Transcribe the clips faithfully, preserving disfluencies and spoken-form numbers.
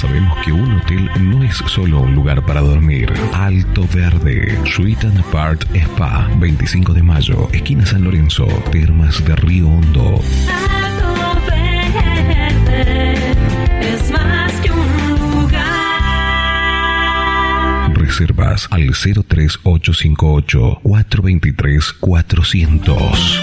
Sabemos que un hotel no es solo un lugar para dormir. Alto Verde, Suite and Apart Spa, veinticinco de mayo, esquina San Lorenzo, Termas de Río Hondo. Alto Verde es más que un lugar. Reservas al cero tres ocho cinco ocho, cuatro dos tres, cuatrocientos.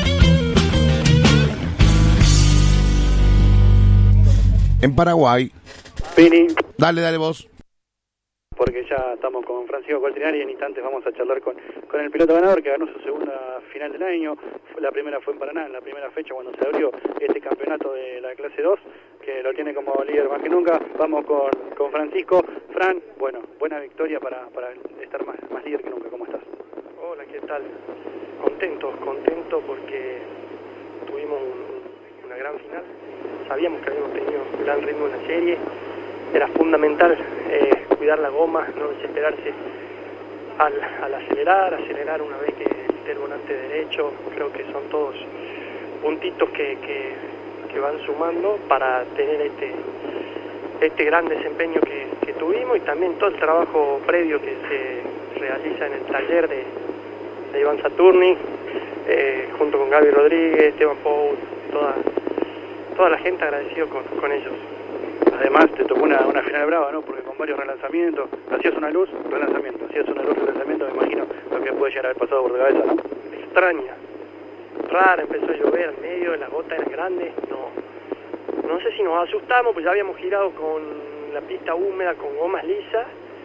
En Paraguay. Pini. Dale, dale vos. Porque ya estamos con Francisco Coltrinari y en instantes vamos a charlar con, con el piloto ganador que ganó su segunda final del año. La primera fue en Paraná, en la primera fecha cuando se abrió este campeonato de la clase dos, que lo tiene como líder más que nunca. Vamos con, con Francisco. Fran, bueno, buena victoria para, para estar más, más líder que nunca. ¿Cómo estás? Hola, ¿qué tal? Contento, contento porque tuvimos un, una gran final. Sabíamos que habíamos tenido un gran ritmo en la serie. Era fundamental eh, cuidar la goma, no desesperarse al, al acelerar, acelerar una vez que esté el volante derecho. Creo que son todos puntitos que, que, que van sumando para tener este este gran desempeño que, que tuvimos, y también todo el trabajo previo que se realiza en el taller de, de Iván Saturni, eh, junto con Gaby Rodríguez, Esteban Pou, toda, toda la gente, agradecido con, con ellos. Además te tocó una, una final brava, ¿no? Porque con varios relanzamientos, hacías una luz, relanzamiento, hacías una luz, relanzamiento, me imagino lo que puede llegar a haber pasado por tu cabeza, ¿no? Extraña, rara, empezó a llover al medio, las gotas eran grandes, no, no sé si nos asustamos, pues ya habíamos girado con la pista húmeda, con gomas lisas,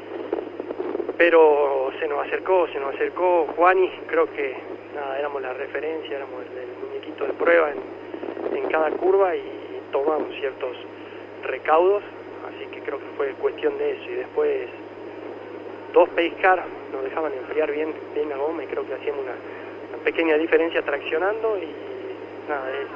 pero se nos acercó, se nos acercó Juani, creo que nada, éramos la referencia, éramos el, el muñequito de prueba en, en cada curva, y tomamos ciertos recaudos, así que creo que fue cuestión de eso. Y después dos pescar nos dejaban enfriar bien bien la goma, y creo que hacíamos una, una pequeña diferencia traccionando, y nada, es,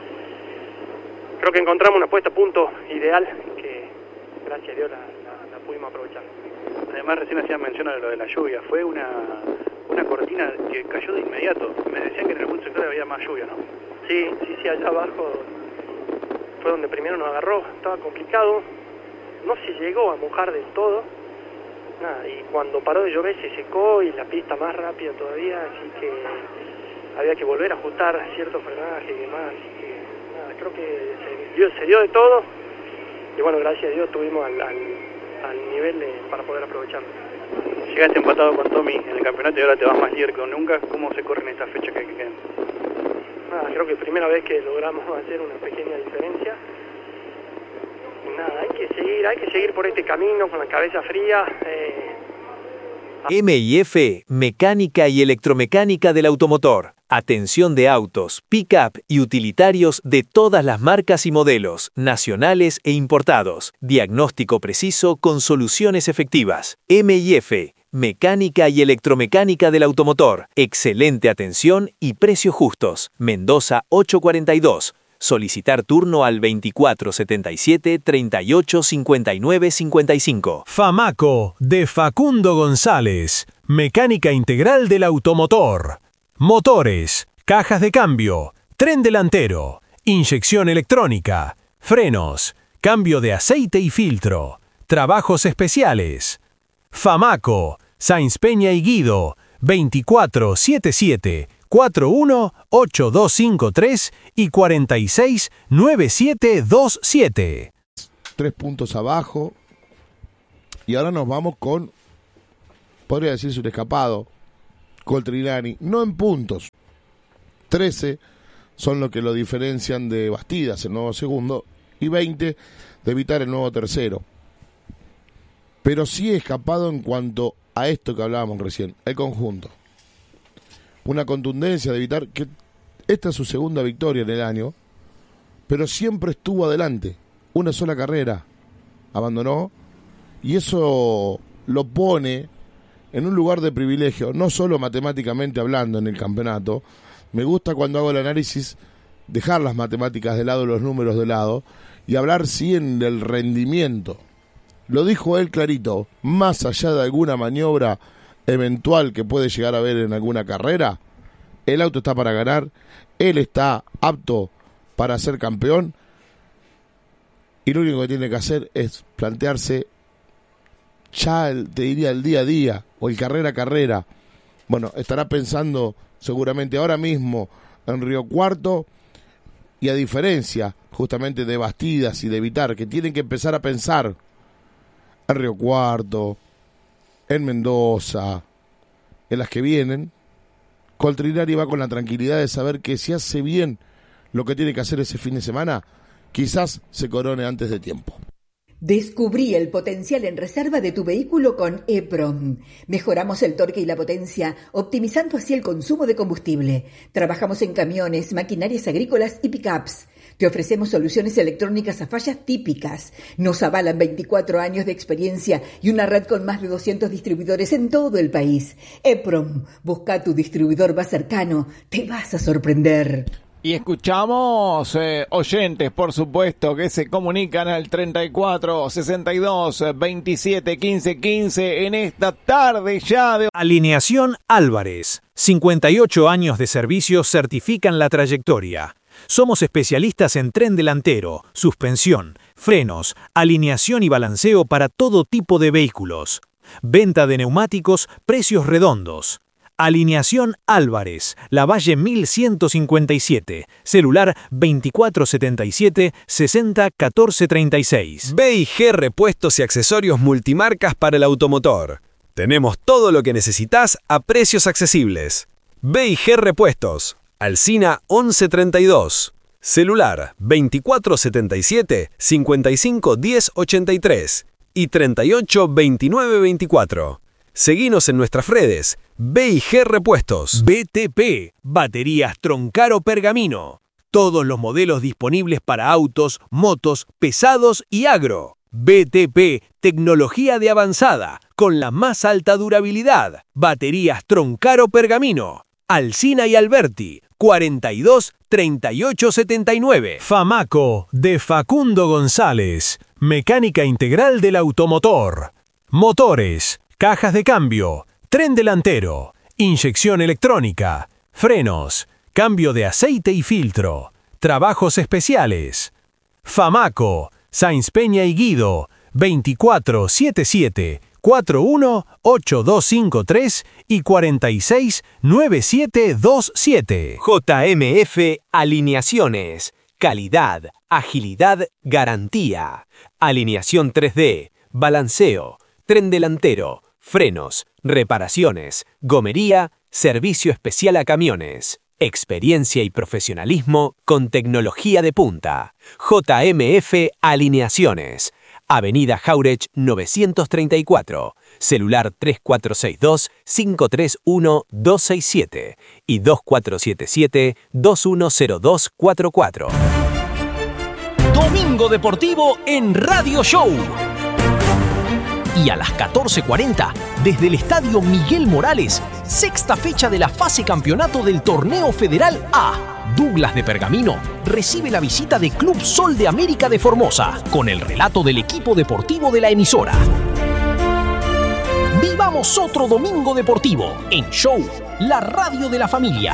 creo que encontramos una puesta a punto ideal que gracias a Dios la, la, la pudimos aprovechar. Además recién hacían mención a lo de la lluvia, fue una una cortina que cayó de inmediato. Me decían que en algún sector había más lluvia, ¿no? Sí, sí, sí, allá abajo fue donde primero nos agarró, estaba complicado, no se llegó a mojar del todo, nada, y cuando paró de llover se secó y la pista más rápida todavía, así que había que volver a ajustar cierto frenaje y demás, así que nada, creo que se dio, se dio de todo, y bueno, gracias a Dios tuvimos al, al, al nivel de, para poder aprovecharlo. Llegaste empatado con Tommy en el campeonato y ahora te vas más líder que nunca. ¿Cómo se corren estas fechas que quedan? Nada, creo que primera vez que logramos hacer una pequeña diferencia. Y nada, hay que seguir, hay que seguir por este camino con la cabeza fría. Eh... M I F, Mecánica y Electromecánica del Automotor. Atención de autos, pick-up y utilitarios de todas las marcas y modelos, nacionales e importados. Diagnóstico preciso con soluciones efectivas. M I F, Mecánica y Electromecánica del Automotor. Excelente atención y precios justos. Mendoza ochocientos cuarenta y dos. Solicitar turno al veinticuatro setenta y siete, treinta y ocho, cincuenta y nueve, cincuenta y cinco. Famaco, de Facundo González. Mecánica integral del automotor. Motores, cajas de cambio, tren delantero, inyección electrónica, frenos, cambio de aceite y filtro, trabajos especiales. Famaco, Sáenz Peña y Guido, veinticuatro setenta y siete, cuarenta y uno, ochenta y dos cincuenta y tres y cuarenta y seis, noventa y siete veintisiete. Tres puntos abajo. Y ahora nos vamos con, podría decirse un escapado, Coltrinari, no en puntos. trece son lo que lo diferencian de Bastidas, el nuevo segundo, y veinte de Vitar, el nuevo tercero. Pero sí escapado en cuanto a esto que hablábamos recién, el conjunto. Una contundencia de Vitar, que esta es su segunda victoria en el año, pero siempre estuvo adelante. Una sola carrera abandonó, y eso lo pone en un lugar de privilegio, no solo matemáticamente hablando en el campeonato. Me gusta cuando hago el análisis dejar las matemáticas de lado, los números de lado, y hablar sí en el rendimiento. Lo dijo él clarito, más allá de alguna maniobra eventual que puede llegar a haber en alguna carrera, el auto está para ganar, él está apto para ser campeón, y lo único que tiene que hacer es plantearse ya, el, te diría, el día a día o el carrera a carrera. Bueno, estará pensando seguramente ahora mismo en Río Cuarto, y a diferencia justamente de Bastidas y de Vitar, que tienen que empezar a pensar en Río Cuarto, en Mendoza, en las que vienen, Coltrinari va con la tranquilidad de saber que si hace bien lo que tiene que hacer ese fin de semana, quizás se corone antes de tiempo. Descubrí el potencial en reserva de tu vehículo con E-Prom. Mejoramos el torque y la potencia, optimizando así el consumo de combustible. Trabajamos en camiones, maquinarias agrícolas y pickups. Te ofrecemos soluciones electrónicas a fallas típicas. Nos avalan veinticuatro años de experiencia y una red con más de doscientos distribuidores en todo el país. E-Prom, busca tu distribuidor más cercano. Te vas a sorprender. Y escuchamos eh, oyentes, por supuesto, que se comunican al treinta y cuatro, sesenta y dos, veintisiete, quince, quince en esta tarde ya de... Alineación Álvarez. cincuenta y ocho años de servicio certifican la trayectoria. Somos especialistas en tren delantero, suspensión, frenos, alineación y balanceo para todo tipo de vehículos. Venta de neumáticos, precios redondos. Alineación Álvarez, Lavalle mil ciento cincuenta y siete, celular veinticuatro setenta y siete, sesenta, catorce treinta y seis. B y G Repuestos y Accesorios Multimarcas para el automotor. Tenemos todo lo que necesitas a precios accesibles. B y G Repuestos, Alsina once treinta y dos, celular veinticuatro setenta y siete, cincuenta y cinco diez ochenta y tres y treinta y ocho veintinueve veinticuatro. Seguinos en nuestras redes, B y G Repuestos. B T P, baterías Troncaro Pergamino. Todos los modelos disponibles para autos, motos, pesados y agro. B T P, tecnología de avanzada, con la más alta durabilidad. Baterías Troncaro Pergamino. Alsina y Alberti, cuarenta y dos, treinta y ocho setenta y nueve. Famaco, de Facundo González. Mecánica integral del automotor. Motores, cajas de cambio, tren delantero, inyección electrónica, frenos, cambio de aceite y filtro, trabajos especiales. Famaco, Sáenz Peña y Guido, veinticuatro setenta y siete, cuarenta y uno, ochenta y dos cincuenta y tres y cuarenta y seis, noventa y siete veintisiete. J M F Alineaciones. Calidad, agilidad, garantía. Alineación tres D, balanceo, tren delantero, frenos, reparaciones, gomería, servicio especial a camiones. Experiencia y profesionalismo con tecnología de punta. J M F Alineaciones. Avenida Jauregui novecientos treinta y cuatro. Celular tres cuatro seis dos, cinco tres uno, dos seis siete y dos cuatro siete siete, dos uno cero dos cuatro cuatro. Domingo Deportivo en Radio Show. Y a las catorce cuarenta, desde el Estadio Miguel Morales, sexta fecha de la fase campeonato del Torneo Federal A. Douglas de Pergamino recibe la visita de Club Sol de América de Formosa, con el relato del equipo deportivo de la emisora. Vivamos otro Domingo Deportivo en Show, la radio de la familia.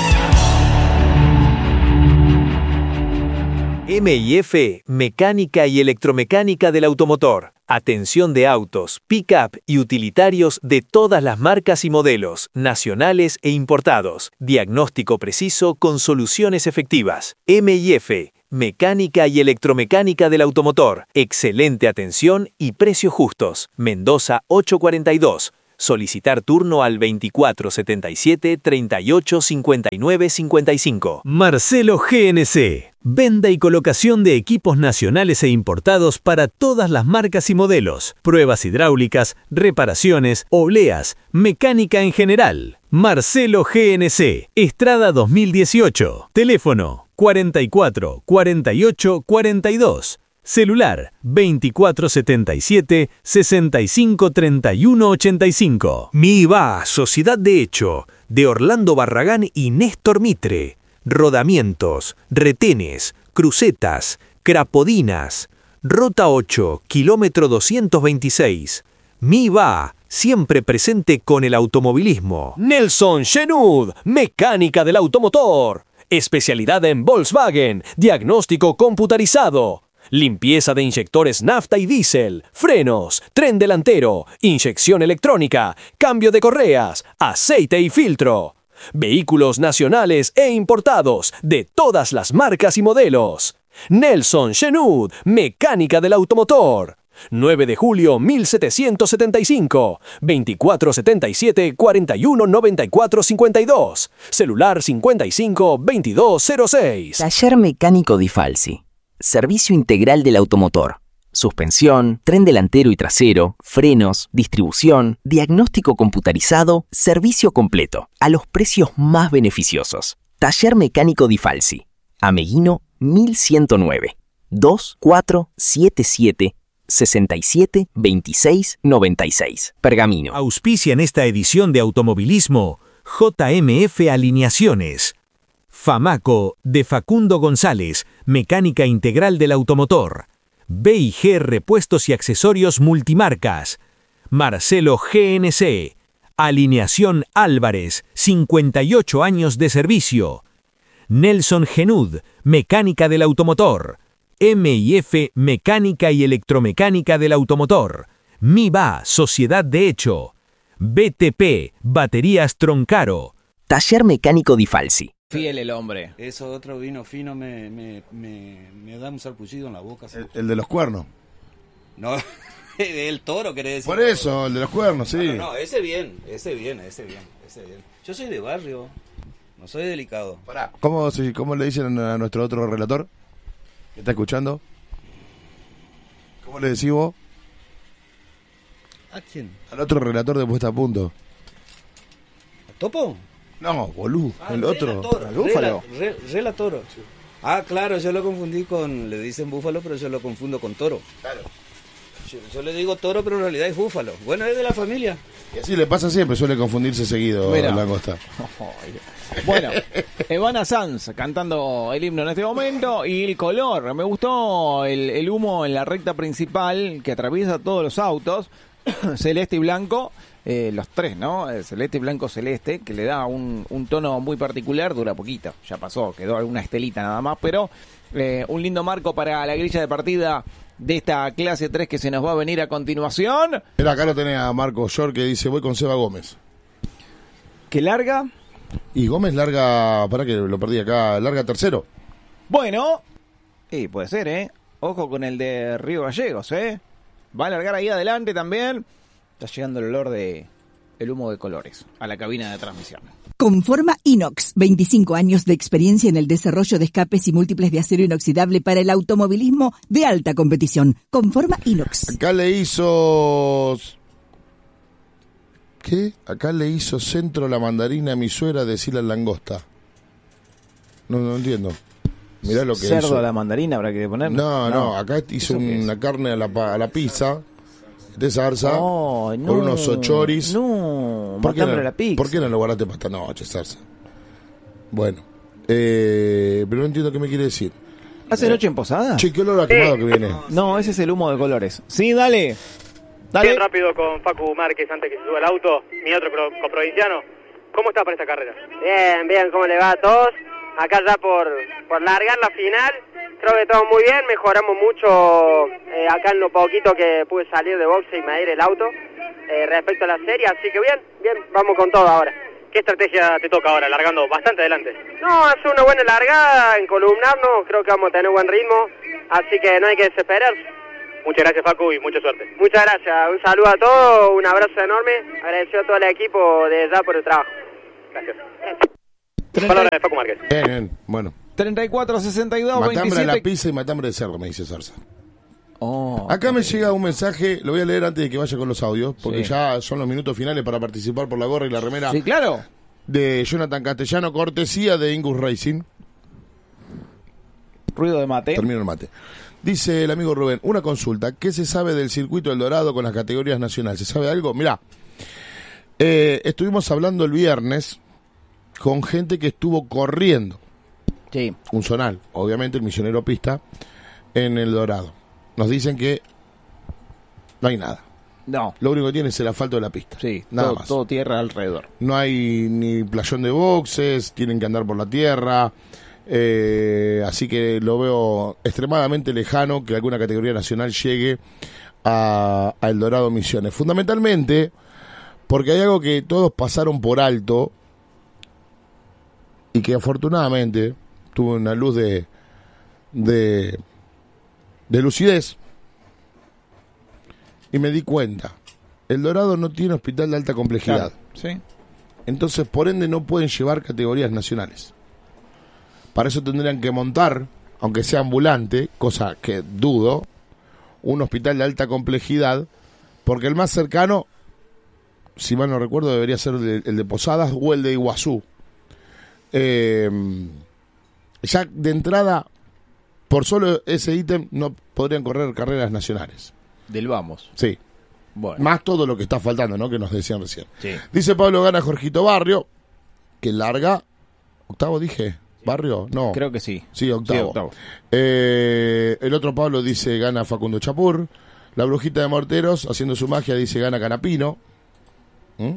M I F, mecánica y electromecánica del automotor. Atención de autos, pick-up y utilitarios de todas las marcas y modelos, nacionales e importados. Diagnóstico preciso con soluciones efectivas. M I F, mecánica y electromecánica del automotor. Excelente atención y precios justos. Mendoza ochocientos cuarenta y dos. Solicitar turno al veinticuatro setenta y siete, treinta y ocho, cincuenta y nueve, cincuenta y cinco. Marcelo G N C. Venta y colocación de equipos nacionales e importados para todas las marcas y modelos. Pruebas hidráulicas, reparaciones, obleas, mecánica en general. Marcelo G N C. Estrada dos mil dieciocho. Teléfono cuarenta y cuatro, cuarenta y ocho, cuarenta y dos. Celular veinticuatro setenta y siete, sesenta y cinco treinta y uno ochenta y cinco. MIVA, Sociedad de Hecho, de Orlando Barragán y Néstor Mitre. Rodamientos, retenes, crucetas, crapodinas. Rota ocho, kilómetro doscientos veintiséis. MIVA, siempre presente con el automovilismo. Nelson Chenud, mecánica del automotor. Especialidad en Volkswagen, diagnóstico computarizado. limpieza de inyectores nafta y diésel, frenos, tren delantero, inyección electrónica, cambio de correas, aceite y filtro. Vehículos nacionales e importados de todas las marcas y modelos. Nelson Genud, mecánica del automotor. nueve de julio mil setecientos setenta y cinco, veinticuatro setenta y siete, cuarenta y uno noventa y cuatro cincuenta y dos, celular cincuenta y cinco veintidós cero seis. Taller Mecánico Di Falsi. Servicio integral del automotor. Suspensión, tren delantero y trasero, frenos, distribución, diagnóstico computarizado, servicio completo, a los precios más beneficiosos. Taller Mecánico Di Falsi. Ameguino mil ciento nueve, dos cuatro siete siete, sesenta y siete veintiséis noventa y seis. Pergamino. Auspicia en esta edición de Automovilismo J M F Alineaciones. Famaco de Facundo González, mecánica integral del automotor. B y G Repuestos y Accesorios Multimarcas. Marcelo G N C. Alineación Álvarez, cincuenta y ocho años de servicio. Nelson Genud, mecánica del automotor. M y F Mecánica y Electromecánica del Automotor. MIBA, Sociedad de Hecho. B T P, Baterías Troncaro. Taller Mecánico Di Falsi. Fiel el hombre. Eso otro vino fino me, me, me, me da un sarpullido en la boca. El, el de los cuernos. No, el toro, querés decir. Por eso, el de los cuernos, sí. No, no, no, ese bien, ese bien, ese bien, ese bien. Yo soy de barrio, no soy delicado. Pará. ¿Cómo, si, ¿Cómo le dicen a nuestro otro relator? ¿Que está escuchando? ¿Cómo le decís vos? ¿A quién? Al otro relator de Puesta a Punto. ¿A Topo? No, boludo, Ah, el otro. Relator, ¿Al búfalo? Rela, re, relator. Sí. Ah, claro, yo lo confundí con, le dicen búfalo, pero yo lo confundo con toro. Claro. Yo, yo le digo toro, pero en realidad es búfalo. Bueno, es de la familia. Y así le pasa siempre, suele confundirse seguido Mira. en la costa. Bueno, Ivana Sanz cantando el himno en este momento y el color. Me gustó el, el humo en la recta principal que atraviesa todos los autos, celeste y blanco, eh, los tres, ¿no? El celeste, blanco, celeste, que le da un, un tono muy particular, dura poquito, ya pasó, quedó alguna estelita nada más, pero eh, un lindo marco para la grilla de partida de esta clase tres que se nos va a venir a continuación. Mira, acá lo tenés a Marco Short que dice, voy con Seba Gómez. ¿Qué larga? Y Gómez larga, para que lo perdí acá, larga tercero. Bueno, y puede ser, ¿eh? Ojo con el de Río Gallegos, ¿eh? Va a largar ahí adelante también. Está llegando el olor de el humo de colores a la cabina de transmisión. Conforma Inox, veinticinco años de experiencia en el desarrollo de escapes y múltiples de acero inoxidable para el automovilismo de alta competición. Conforma Inox. Acá le hizo... ¿Qué? Acá le hizo centro la mandarina a mi suegra de Sila Langosta. No, no entiendo. Mirá lo que Cerdo hizo. a la mandarina habrá que poner. No, no, acá hizo una carne a la, pa- a la pizza de zarza Oh, no, con unos ochoris. No, ¿Por qué matambre no, a la pizza. ¿Por qué no lo guardaste para esta noche, zarza? Bueno, eh, pero no entiendo qué me quiere decir. ¿Hace noche en Posada? Che, qué olor a quemado que viene. No, ese es el humo de colores. Sí, dale. Dale. Bien rápido con Facu Márquez antes que se suba al auto, mi otro pro- coprovinciano. ¿Cómo está para esta carrera? Bien, bien, ¿cómo le va a todos? Acá ya por, por largar la final, creo que todo muy bien, mejoramos mucho eh, acá en lo poquito que pude salir de boxe y medir el auto eh, respecto a la serie, así que bien, bien, vamos con todo ahora. ¿Qué estrategia te toca ahora, largando bastante adelante? No, hace una buena largada, encolumnarnos, creo que vamos a tener buen ritmo, así que no hay que desesperarse. Muchas gracias, Facu, y mucha suerte. Muchas gracias, un saludo a todos, un abrazo enorme, agradecido a todo el equipo de ya por el trabajo. Gracias. Palabra de Facu Márquez. Bien, bien, bueno. treinta y cuatro, sesenta y dos, Matambre veintisiete. a la pizza y matambre de cerdo, me dice Zarza. Oh, Acá me llega un mensaje, lo voy a leer antes de que vaya con los audios, porque Sí. ya son los minutos finales para participar por la gorra y la remera Sí, claro. de Jonathan Castellano, cortesía de Ingus Racing. Ruido de mate. Termino el mate. Dice el amigo Rubén, una consulta, ¿qué se sabe del circuito El Dorado con las categorías nacionales? ¿Se sabe algo? Mirá, eh, estuvimos hablando el viernes con gente que estuvo corriendo. Sí. Un zonal, obviamente el misionero pista, en El Dorado. Nos dicen que no hay nada. No. Lo único que tiene es el asfalto de la pista. Sí, nada todo, más. todo tierra alrededor. No hay ni playón de boxes, tienen que andar por la tierra. Eh, así que lo veo extremadamente lejano que alguna categoría nacional llegue a, a Eldorado Misiones. Fundamentalmente porque hay algo que todos pasaron por alto y que afortunadamente tuvo una luz de, de, de lucidez. Y me di cuenta, Eldorado no tiene hospital de alta complejidad. Claro, sí. Entonces, por ende, no pueden llevar categorías nacionales. Para eso tendrían que montar, aunque sea ambulante, cosa que dudo, un hospital de alta complejidad, porque el más cercano, si mal no recuerdo, debería ser el de, el de Posadas o el de Iguazú. Eh, ya de entrada, por solo ese ítem, no podrían correr carreras nacionales. Del vamos. Sí. Bueno. Más todo lo que está faltando, ¿no? Que nos decían recién. Sí. Dice Pablo Gana Jorgito Barrio, que larga. ¿Octavo dije? ¿Barrio? No. Creo que sí. Sí, octavo. Sí, octavo. Eh, el otro Pablo dice gana Facundo Chapur. La brujita de Morteros, haciendo su magia, dice gana Canapino. ¿Mm?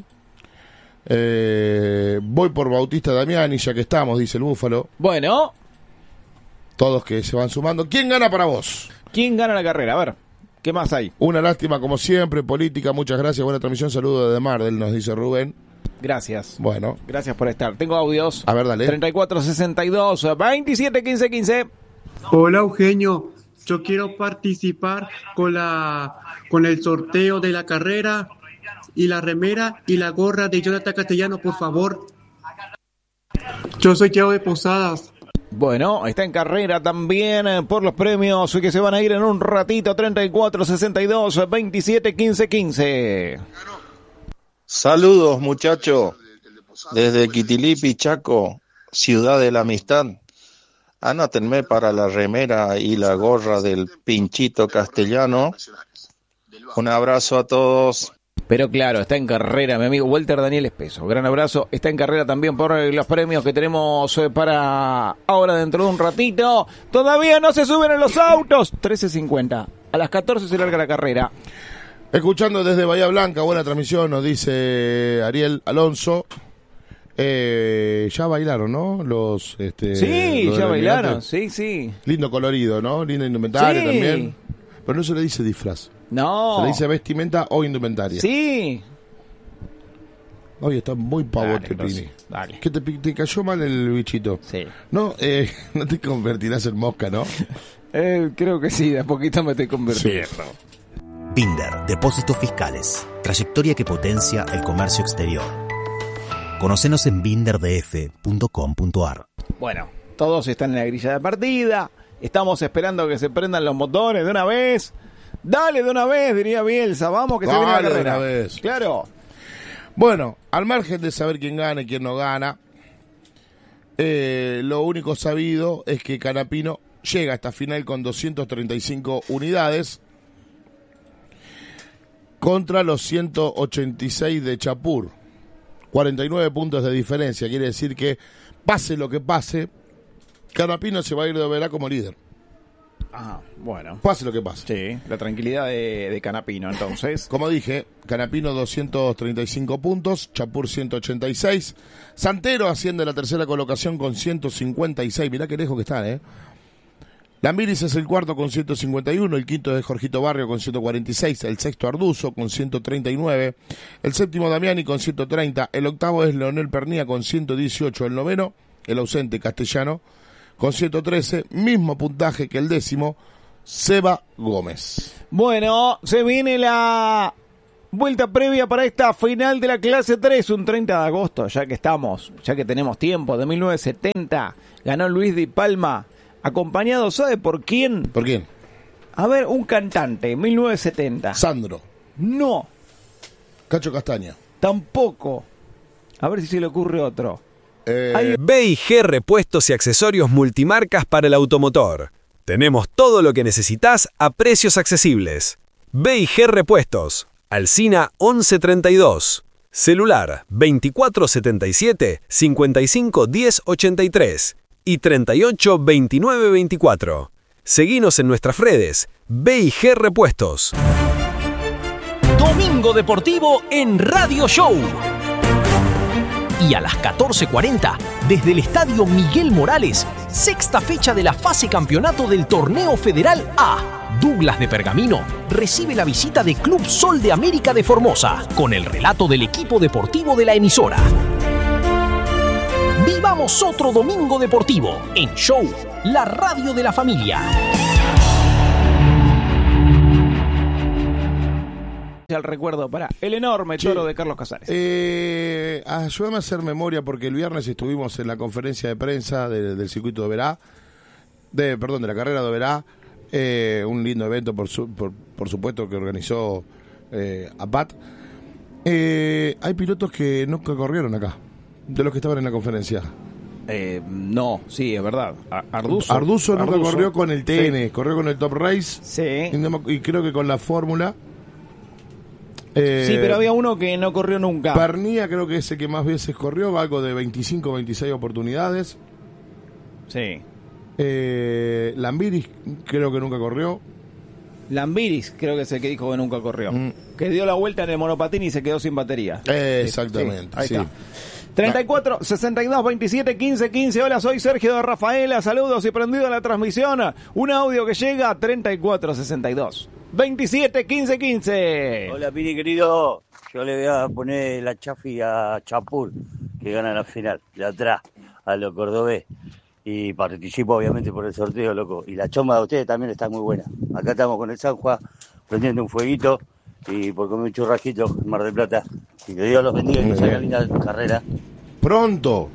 Eh, voy por Bautista Damiani, ya que estamos, dice el Búfalo. Bueno. Todos que se van sumando. ¿Quién gana para vos? ¿Quién gana la carrera? A ver, ¿qué más hay? Una lástima como siempre, política, muchas gracias, buena transmisión, saludo desde Mardel, nos dice Rubén. Gracias. Bueno. Gracias por estar. Tengo audios. A ver, dale. treinta y cuatro sesenta y dos, veintisiete, quince, quince. Hola, Eugenio. Yo quiero participar con la con el sorteo de la carrera y la remera y la gorra de Jonathan Castellano, por favor. Yo soy Cheo de Posadas. Bueno, está en carrera también eh, por los premios que se van a ir en un ratito. Treinta y cuatro sesenta y dos, veintisiete, quince, quince. Saludos, muchachos, desde Quitilipi, Chaco, ciudad de la amistad. Anótenme para la remera y la gorra del Pinchito Castellano. Un abrazo a todos. Pero claro, está en carrera mi amigo Walter Daniel Espeso. Gran abrazo. Está en carrera también por los premios que tenemos para ahora dentro de un ratito. Todavía no se suben en los autos. trece cincuenta. A las catorce se larga la carrera. Escuchando desde Bahía Blanca, buena transmisión, nos dice Ariel Alonso. Eh, ya bailaron, ¿no? Los, este, sí, los ya bailaron, elegantes. sí, sí. Lindo colorido, ¿no? Lindo indumentario Sí. también. Pero no se le dice disfraz. No. Se le dice vestimenta o indumentaria. Sí. Oye, está muy pavote, Dale, Pini. Dale. ¿Qué te, te cayó mal el bichito? Sí. No, eh, no te convertirás en mosca, ¿no? Eh, creo que sí, de a poquito me estoy convirtiendo. Sí. Binder, Depósitos Fiscales. Trayectoria que potencia el comercio exterior. Conocenos en binder d f punto com punto a r. Bueno, todos están en la grilla de partida. Estamos esperando que se prendan los motores de una vez. Dale de una vez, diría Bielsa. Vamos que se viene la Dale de carrera. una vez. Claro. Bueno, al margen de saber quién gana y quién no gana, eh, lo único sabido es que Canapino llega a esta final con doscientas treinta y cinco unidades contra los ciento ochenta y seis de Chapur. cuarenta y nueve puntos de diferencia. Quiere decir que, pase lo que pase, Canapino se va a ir de verá como líder. Ah, bueno. Pase lo que pase. Sí, la tranquilidad de, de Canapino, entonces. Como dije, Canapino doscientos treinta y cinco puntos, Chapur ciento ochenta y seis. Santero asciende a la tercera colocación con ciento cincuenta y seis. Mirá qué lejos que están, ¿eh? Lambiris es el cuarto con ciento cincuenta y uno, el quinto es Jorgito Barrio con ciento cuarenta y seis, el sexto Arduzo con ciento treinta y nueve, el séptimo Damiani con ciento treinta, el octavo es Leonel Pernía con ciento dieciocho, el noveno, el ausente Castellano, con ciento trece, mismo puntaje que el décimo, Seba Gómez. Bueno, se viene la vuelta previa para esta final de la clase tres, un treinta de agosto, ya que estamos, ya que tenemos tiempo, de mil novecientos setenta, ganó Luis Di Palma, acompañado, ¿sabe por quién? ¿Por quién? A ver, un cantante, mil novecientos setenta. Sandro. No. Cacho Castaña. Tampoco. A ver si se le ocurre otro. Eh... B y G Repuestos y Accesorios Multimarcas para el automotor. Tenemos todo lo que necesitas a precios accesibles. B y G Repuestos. Alsina once treinta y dos. Celular veinticuatro setenta y siete, cincuenta y cinco diez ochenta y tres. Y treinta y ocho veintinueve veinticuatro. Seguinos en nuestras redes, B y G Repuestos. Domingo Deportivo en Radio Show. Y a las catorce cuarenta, desde el Estadio Miguel Morales, sexta fecha de la fase campeonato del Torneo Federal A. Douglas de Pergamino recibe la visita de Club Sol de América de Formosa, con el relato del equipo deportivo de la emisora. Vivamos otro domingo deportivo en Show, la radio de la familia. El recuerdo para el enorme toro sí. de Carlos Casares. Eh, ayúdame a hacer memoria porque el viernes estuvimos en la conferencia de prensa de, del circuito de Oberá, de, perdón, de la carrera de Oberá, eh, un lindo evento por, su, por, por supuesto que organizó eh, APAT. Eh, hay pilotos que nunca corrieron acá, de los que estaban en la conferencia. Eh, no, sí, es verdad. Arduzo. Arduzo nunca Arduzo. corrió con el T N, sí. corrió con el Top Race. Sí. Y, no, y creo que con la Fórmula. Eh, sí, pero había uno que no corrió nunca. Pernía creo que es el que más veces corrió, algo de veinticinco o veintiséis oportunidades. Sí. Eh, Lambiris creo que nunca corrió. Lambiris creo que es el que dijo que nunca corrió. Mm. Que dio la vuelta en el monopatín y se quedó sin batería. Eh, exactamente, sí, ahí sí. está. treinta y cuatro, sesenta y dos, veintisiete, quince, quince. Hola, soy Sergio de Rafaela. Saludos y prendido a la transmisión. Un audio que llega a treinta y cuatro, sesenta y dos, veintisiete, quince, quince. Hola, Piri querido. Yo le voy a poner la chafi a Chapur, que gana la final, de atrás, a lo cordobés. Y participo, obviamente, por el sorteo, loco. Y la choma de ustedes también está muy buena. Acá estamos con el San Juan, prendiendo un fueguito. Y por comer un churrasquito en Mar del Plata. Y que Dios los bendiga y que salga linda carrera. Pronto,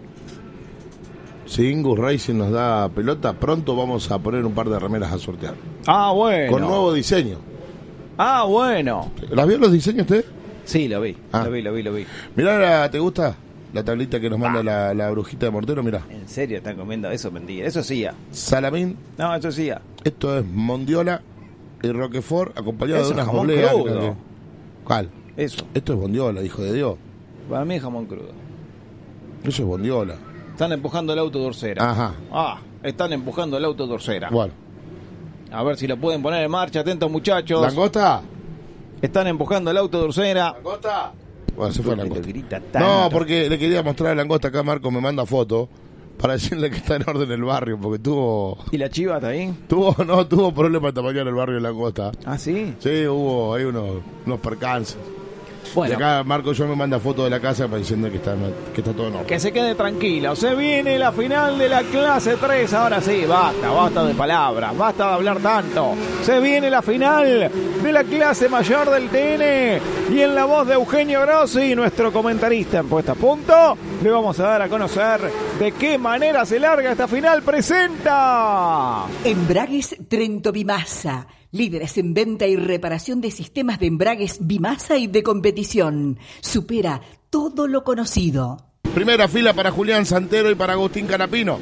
si Ingus Racing nos da pelota, pronto vamos a poner un par de remeras a sortear. Ah, bueno. Con nuevo diseño. Ah, bueno. ¿Las vio los diseños usted? Sí, lo vi. Ah. Lo vi, lo vi, lo vi. Mirá, ¿te gusta la tablita que nos manda ah. la, la brujita de Mortero? Mirá. ¿En serio están comiendo eso? Mentira. Eso sí ya. Salamín. No, eso sí ya. Esto es mondiola y roquefort acompañado eso de unas jamón obleas. crudo. ¿Cuál? Eso. Esto es bondiola, hijo de Dios. Para mí es jamón crudo. Eso es bondiola. Están empujando el auto de Orsera. Ajá. Ah, están empujando el auto de Orsera. Bueno. A ver si lo pueden poner en marcha. Atentos, muchachos. ¿Langosta? Están empujando el auto de Orsera. ¿Langosta? Bueno, se fue Langosta. Grita no, porque le quería mostrar a Langosta acá. Marco me manda foto para decirle que está en orden el barrio, porque tuvo... ¿Y la chiva está ahí? Tuvo, no, tuvo problemas esta mañana en el barrio de Langosta. ¿Ah, sí? Sí, hubo ahí unos, unos percances. Bueno. Y acá Marco yo me manda foto de la casa para diciendo que está, que está todo en orden. Que se quede tranquilo. Se viene la final de la clase tres. Ahora sí, basta, basta de palabras, basta de hablar tanto. Se viene la final de la clase mayor del T N. Y en la voz de Eugenio Grossi, nuestro comentarista en Puesta a Punto, le vamos a dar a conocer de qué manera se larga esta final. Presenta Embragues Trento Bimasa, líderes en venta y reparación de sistemas de embragues Bimasa y de competición. Supera todo lo conocido. Primera fila para Julián Santero y para Agustín Canapino.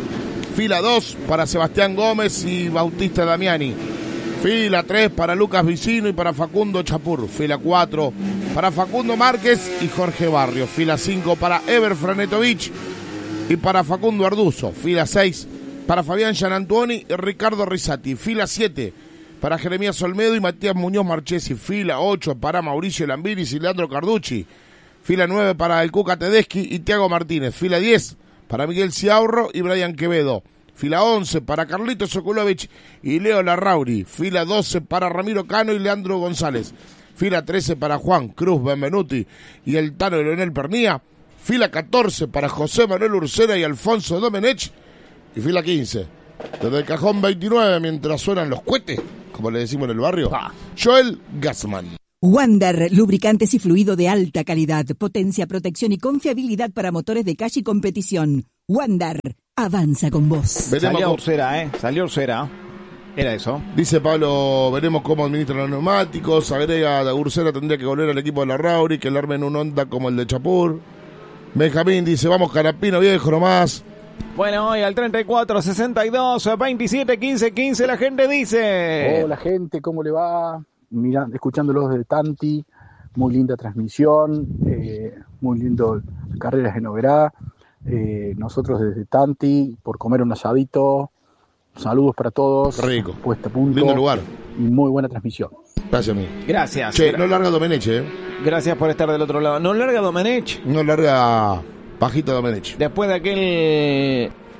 Fila dos para Sebastián Gómez y Bautista Damiani. Fila tres para Lucas Vicino y para Facundo Chapur. Fila cuatro para Facundo Márquez y Jorge Barrio. Fila cinco para Ever Franetovich y para Facundo Arduzo. Fila seis para Fabián Gianantuoni y Ricardo Rizzati. Fila siete para Jeremías Olmedo y Matías Muñoz Marchesi. Fila ocho para Mauricio Lambiris y Leandro Carducci. Fila nueve para el Cuca Tedeschi y Tiago Martínez. Fila diez para Miguel Ciaurro y Brian Quevedo. Fila once para Carlito Sokulovich y Leo Larrauri. Fila doce para Ramiro Cano y Leandro González. Fila trece para Juan Cruz Benvenuti y el Tano Leonel Pernía. Fila catorce para José Manuel Ursera y Alfonso Domenech. Y fila quince, desde el cajón veintinueve, mientras suenan los cohetes, como le decimos en el barrio, Joel Gassman. Wander, lubricantes y fluido de alta calidad, potencia, protección y confiabilidad para motores de calle y competición. Wander, avanza con vos. Veremos Salió Ursera, ¿eh? Salió Ursera. Era eso. Dice Pablo, veremos cómo administran los neumáticos. Agrega, Ursera tendría que volver al equipo de la Rauri, que le armen un Honda como el de Chapur. Benjamín dice, vamos Carapino viejo nomás. Bueno, hoy al treinta y cuatro, sesenta y dos, veintisiete, quince, quince la gente dice... Hola gente, ¿cómo le va? Mirando, escuchándolos de Tanti, muy linda transmisión, eh, muy lindo carreras en Oberá. Eh, nosotros desde Tanti, por comer un asadito, saludos para todos. Rico. Puesta a punto. Lindo lugar. Y muy buena transmisión. Gracias a mí. Gracias. Che, no larga Domenech, eh. Gracias por estar del otro lado. No larga Domenech. No larga Pajita Domenech. Después de aquel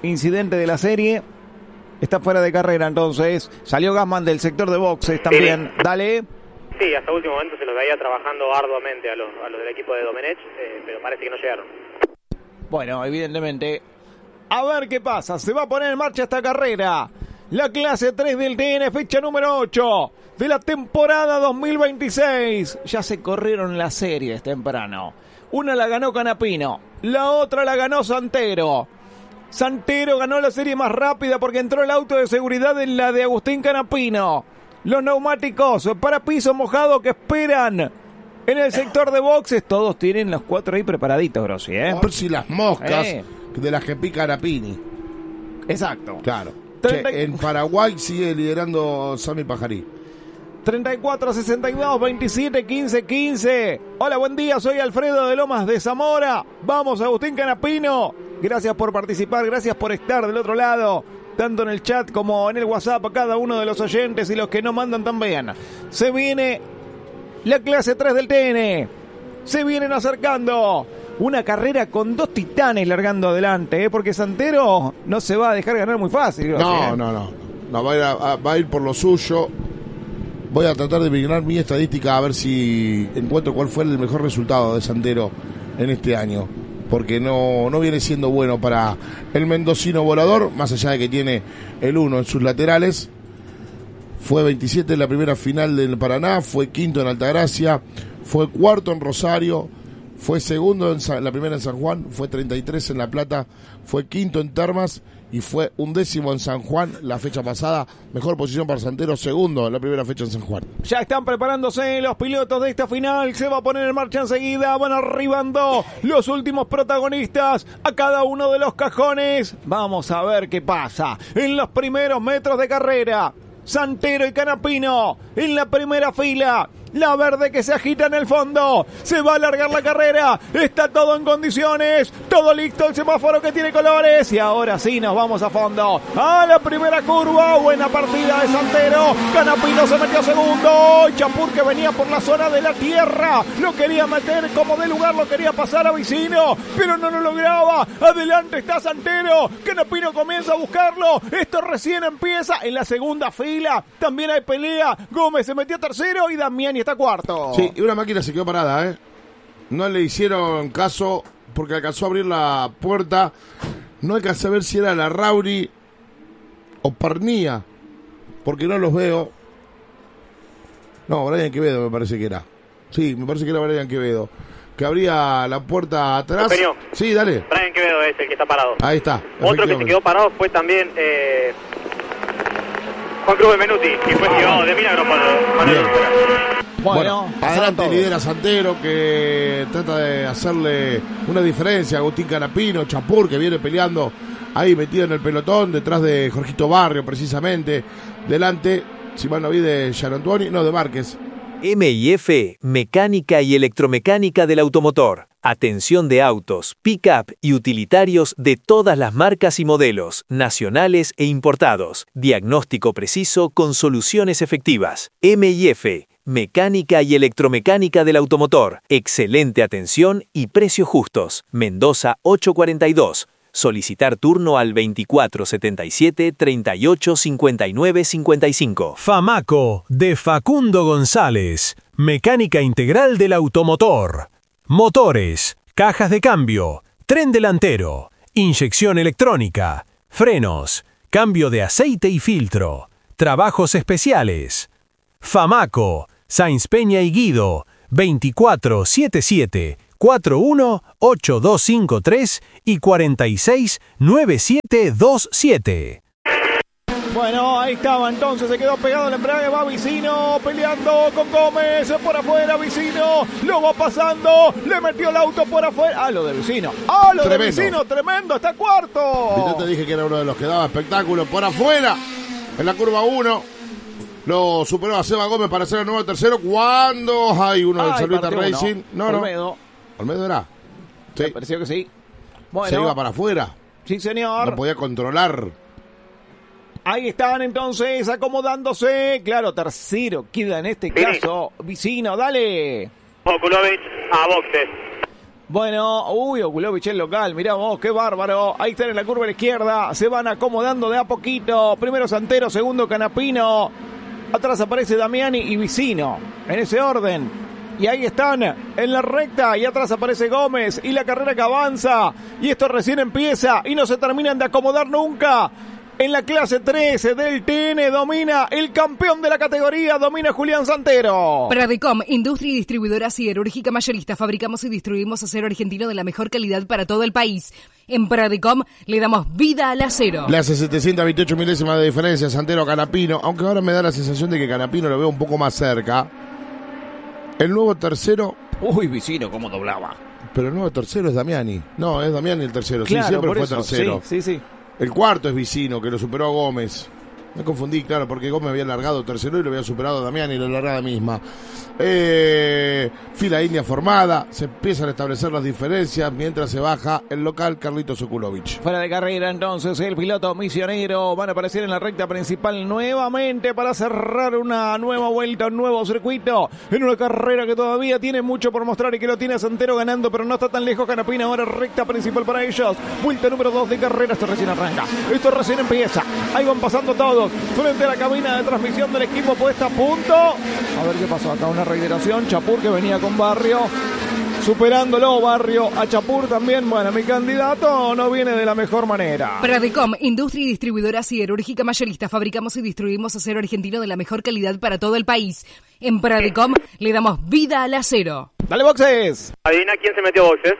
incidente de la serie. Está fuera de carrera entonces. Salió Gassman del sector de boxes también. Dale. Sí, hasta último momento se los veía trabajando arduamente a los, a los del equipo de Domenech, eh, pero parece que no llegaron. Bueno, evidentemente. A ver qué pasa. Se va a poner en marcha esta carrera. La clase tres del T N, fecha número ocho de la temporada dos mil veintiséis. Ya se corrieron las series temprano. Una la ganó Canapino, la otra la ganó Santero. Santero ganó la serie más rápida porque entró el auto de seguridad en la de Agustín Canapino. Los neumáticos para piso mojado que esperan en el sector de boxes. Todos tienen los cuatro ahí preparaditos, Grossi, ¿eh? Por si las moscas Eh. de las que pica Arapini. Exacto. Claro. treinta Che, en Paraguay sigue liderando Sami Pajarí. treinta y cuatro, sesenta y dos, veintisiete, quince, quince. Hola, buen día, soy Alfredo de Lomas de Zamora. Vamos, Agustín Canapino. Gracias por participar, gracias por estar del otro lado, tanto en el chat como en el WhatsApp, a cada uno de los oyentes y los que no mandan también. Se viene la clase tres del T N. Se vienen acercando. Una carrera con dos titanes largando adelante, ¿eh? Porque Santero no se va a dejar ganar muy fácil. No, ¿eh? no, no. No, va a ir, a, a- va a ir por lo suyo. Voy a tratar de mirar mi estadística a ver si encuentro cuál fue el mejor resultado de Santero en este año. Porque no, no viene siendo bueno para el mendocino volador, más allá de que tiene el uno en sus laterales. Fue veintisiete en la primera final del Paraná, fue quinto en Altagracia, fue cuarto en Rosario, fue segundo en Sa- la primera en San Juan, fue treinta y tres en La Plata, fue quinto en Termas y fue undécimo en San Juan la fecha pasada. Mejor posición para Santero, segundo en la primera fecha en San Juan. Ya están preparándose los pilotos de esta final. Se va a poner en marcha enseguida. Van arribando los últimos protagonistas a cada uno de los cajones. Vamos a ver qué pasa en los primeros metros de carrera. Santero y Canapino en la primera fila. La verde que se agita en el fondo. Se va a alargar la carrera. Está todo en condiciones. Todo listo. El semáforo que tiene colores. Y ahora sí nos vamos a fondo. A la primera curva. Buena partida de Santero. Canapino se metió segundo. Chapur que venía por la zona de la tierra. Lo quería meter como de lugar. Lo quería pasar a Vicino. Pero no lo lograba. Adelante está Santero. Canapino comienza a buscarlo. Esto recién empieza. En la segunda fila también hay pelea. Gómez se metió tercero. Y Damiani está cuarto. Sí, y una máquina se quedó parada, ¿eh? No le hicieron caso porque alcanzó a abrir la puerta. No alcancé a ver si era la Rauri o Pernía, porque no los veo. No, Brian Quevedo me parece que era. Sí, me parece que era Brian Quevedo. Que abría la puerta atrás. Eugenio. Sí, dale. Brian Quevedo es el que está parado. Ahí está. Otro que se efectivamente. quedó parado fue también eh, Juan Cruz Menuti, que fue llevado de milagro por, por el Bueno, adelante lidera Santero, que trata de hacerle una diferencia a Agustín Canapino, Chapur que viene peleando ahí metido en el pelotón, detrás de Jorgito Barrio precisamente, delante, si mal no vi, de Jean Antoine, no, de Márquez. M I F, mecánica y electromecánica del automotor. Atención de autos, pick-up y utilitarios de todas las marcas y modelos, nacionales e importados. Diagnóstico preciso con soluciones efectivas. M I F, mecánica y electromecánica del automotor. Excelente atención y precios justos. Mendoza ochocientos cuarenta y dos. Solicitar turno al veinticuatro setenta y siete, treinta y ocho, cincuenta y nueve, cincuenta y cinco. Famaco de Facundo González, mecánica integral del automotor. Motores, cajas de cambio, tren delantero, inyección electrónica, frenos, cambio de aceite y filtro, trabajos especiales. Famaco, Sáenz Peña y Guido, veinticuatro setenta y siete, cuarenta y uno, ochenta y dos cincuenta y tres y cuarenta y seis, noventa y siete veintisiete. Bueno, ahí estaba entonces, se quedó pegado el embrague, va Vicino peleando con Gómez, por afuera Vicino, lo va pasando, le metió el auto por afuera, ah, lo de Vicino, ah, lo Tremendo. de Vicino, tremendo, está cuarto. Yo te dije que era uno de los que daba espectáculo por afuera, en la curva uno. Lo superó a Seba Gómez para ser el nuevo tercero. Cuando hay uno del Ay, Salvita partió uno. Racing. No, no. Olmedo. Olmedo era. Sí. Me pareció que sí. Bueno, Se iba para afuera. sí señor. No podía controlar. Ahí están entonces acomodándose. Claro, tercero queda en este caso Vicino, dale. Okulovic a boxes. Bueno, uy, Okulovic el local, mirá vos, qué bárbaro. Ahí están en la curva a la izquierda, se van acomodando de a poquito. Primero Santero, segundo Canapino. Atrás aparece Damiani y Vicino, en ese orden. Y ahí están, en la recta, y atrás aparece Gómez, y la carrera que avanza. Y esto recién empieza, y no se terminan de acomodar nunca. En la clase trece del T N domina el campeón de la categoría, domina Julián Santero. Pradecom, industria y distribuidora siderúrgica mayorista. Fabricamos y distribuimos acero argentino de la mejor calidad para todo el país. En Pradecom le damos vida al acero. Le hace setecientos veintiocho milésimas de diferencia Santero a Canapino, aunque ahora me da la sensación de que Canapino lo veo un poco más cerca. El nuevo tercero... Uy, Vicino, cómo doblaba. Pero el nuevo tercero es Damiani. No, es Damiani el tercero. Claro, sí, siempre por fue eso. tercero. Sí, sí, sí. El cuarto es Vicino, que lo superó a Gómez. Me confundí, claro, porque Gómez había largado tercero y lo había superado a Damiani y la largada misma. Eh, fila india formada, se empiezan a establecer las diferencias mientras se baja el local Carlitos Okulovic. Fuera de carrera entonces el piloto misionero van a aparecer en la recta principal nuevamente para cerrar una nueva vuelta, un nuevo circuito en una carrera que todavía tiene mucho por mostrar y que lo tiene a Santero ganando, pero no está tan lejos Canapino. Ahora recta principal para ellos, vuelta número dos de carrera. Esto recién arranca, esto recién empieza, ahí van pasando todos frente a la cabina de transmisión del equipo puesta a punto. A ver qué pasó acá, una reiteración. Chapur que venía con Barrio, superándolo Barrio a Chapur también. Bueno, mi candidato no viene de la mejor manera. Pradecom, industria y distribuidora siderúrgica mayorista. Fabricamos y distribuimos acero argentino de la mejor calidad para todo el país. En Pradecom le damos vida al acero. Dale, boxes. Adivina quién se metió boxes.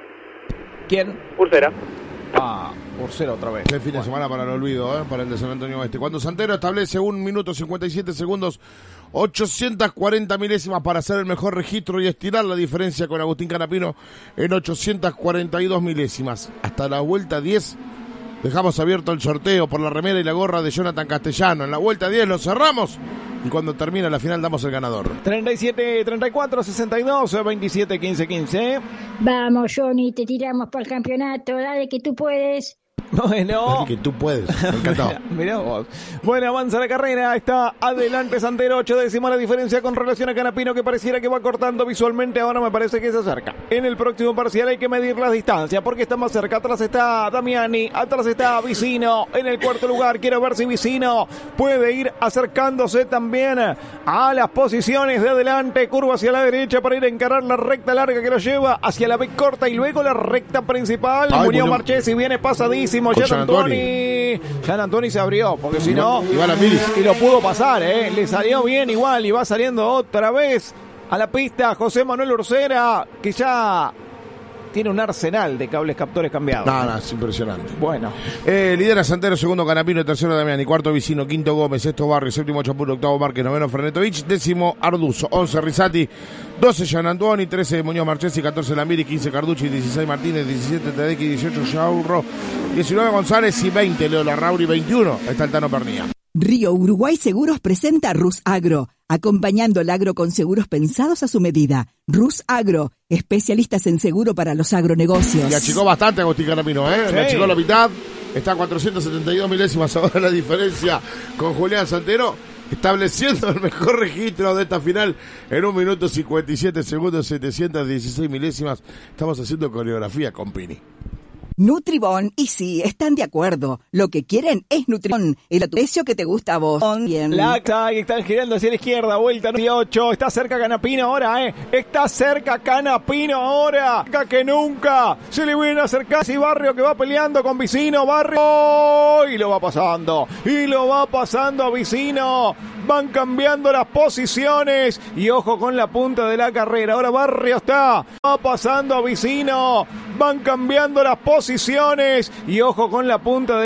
¿Quién? Ursera. Ah, Ursera otra vez. Qué fin de semana para el olvido, ¿eh? Para el de San Antonio Oeste. Cuando Santero establece un minuto cincuenta y siete segundos, ochocientas cuarenta milésimas para hacer el mejor registro y estirar la diferencia con Agustín Canapino en ochocientas cuarenta y dos milésimas. Hasta la vuelta diez dejamos abierto el sorteo por la remera y la gorra de Jonathan Castellano. En la vuelta diez lo cerramos y cuando termina la final damos el ganador. treinta y siete, treinta y cuatro, sesenta y dos, veintisiete, quince, quince. Vamos, Johnny, te tiramos para el campeonato. Dale que tú puedes. Bueno, que tú puedes, me encantó. Mirá vos. Bueno, avanza la carrera, está adelante Santero, ocho décimas la diferencia con relación a Canapino, que pareciera que va cortando visualmente. Ahora me parece que se acerca. En el próximo parcial hay que medir las distancias porque está más cerca. Atrás está Damiani, atrás está Vicino. En el cuarto lugar quiero ver si Vicino puede ir acercándose también a las posiciones de adelante. Curva hacia la derecha para ir a encarar la recta larga que lo lleva hacia la B corta y luego la recta principal. Ay, Muñoz Marchesi viene pasadísimo. Gian Antoni. Gian Antoni se abrió, porque si no, y lo pudo pasar, ¿eh? Le salió bien igual y va saliendo otra vez a la pista José Manuel Ursera, que ya tiene un arsenal de cables captores cambiados. No, no, es impresionante. Bueno. Eh, lidera Santero, segundo Canapino, tercero Damiani, cuarto Vicino, quinto Gómez, sexto Barrio, séptimo Chapur, octavo Márquez, noveno Fernetovich, décimo Arduzo, once Risati, doce Gian Antoni, trece Muñoz Marchesi, catorce Lamiri, quince Carducci, dieciséis Martínez, diecisiete Tedeschi, dieciocho Chaurro, diecinueve González y veinte Leo Larrauri, veintiuno está el Tano Pernía. Río Uruguay Seguros presenta Rus Agro, acompañando el agro con seguros pensados a su medida. Rus Agro, especialistas en seguro para los agronegocios. Y achicó bastante Agustín Canapino, ¿eh? Sí. Le achicó la mitad, está a cuatrocientas setenta y dos milésimas ahora la diferencia con Julián Santero, estableciendo el mejor registro de esta final en un minuto cincuenta y siete segundos, setecientas dieciséis milésimas. Estamos haciendo coreografía con Pini. Nutribón, y sí, están de acuerdo. Lo que quieren es Nutribón, el precio que te gusta a vos. Bien. La y están girando hacia la izquierda, vuelta dieciocho, está cerca Canapino ahora, eh. Está cerca Canapino ahora, cerca que nunca. Se le viene a acercar ese Barrio que va peleando con Vicino, Barrio, y lo va pasando, y lo va pasando a Vicino. Van cambiando las posiciones y ojo con la punta de la carrera. Ahora Barrio está, va pasando a Vicino. Van cambiando las posiciones y ojo con la punta de